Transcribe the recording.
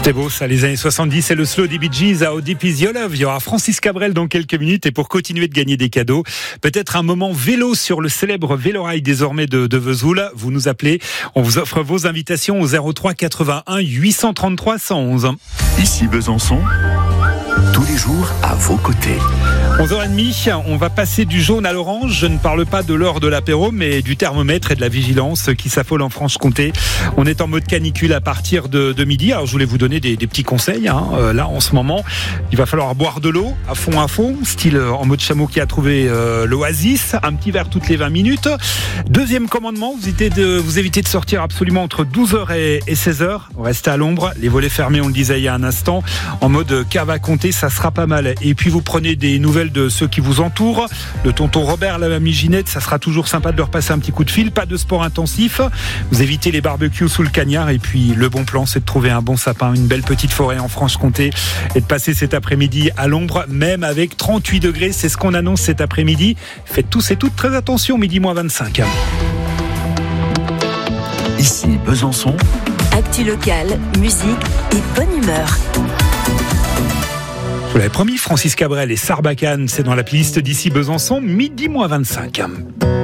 C'est beau ça, les années 70 et le slow des Bee Gees à Deep Is Your Love. Il y aura Francis Cabrel dans quelques minutes et pour continuer de gagner des cadeaux, peut-être un moment vélo sur le célèbre vélorail désormais de Vesoul. Vous nous appelez, on vous offre vos invitations au 03 81 833 111. Ici Besançon, tous les jours à vos côtés. 11h30, on va passer du jaune à l'orange. Je ne parle pas de l'heure de l'apéro, mais du thermomètre et de la vigilance qui s'affole en Franche-Comté. On est en mode canicule à partir de midi. Alors je voulais vous donner des petits conseils. Là, en ce moment, il va falloir boire de l'eau à fond, style en mode chameau qui a trouvé l'oasis. Un petit verre toutes les 20 minutes. Deuxième commandement, vous évitez de sortir absolument entre 12h et 16h. Restez à l'ombre, les volets fermés, on le disait il y a un instant. En mode cave à compter, ça sera pas mal. Et puis vous prenez des nouvelles de ceux qui vous entourent. Le tonton Robert, la mamie Ginette, ça sera toujours sympa de leur passer un petit coup de fil. Pas de sport intensif. Vous évitez les barbecues sous le cagnard. Et puis le bon plan, c'est de trouver un bon sapin, une belle petite forêt en Franche-Comté et de passer cet après-midi à l'ombre, même avec 38 degrés. C'est ce qu'on annonce cet après-midi. Faites tous et toutes très attention, midi moins 25. Ici Besançon. Actu locale, musique et bonne humeur. Vous l'avez promis, Francis Cabrel et Sarbacane, c'est dans la playlist d'ici Besançon, midi moins 25.